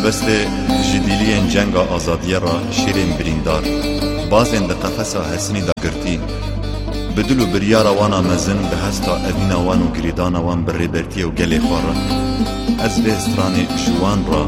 مبست جدیلین جنگا آزادیه را شیرین بریندار بازین ده قفصا حسنی دا گرتی بدلو بریارا وانا مزن ده هستا اوینا وان و گریدانا وان بر ریبرتی و گلی خوارا از به استرانی جوان را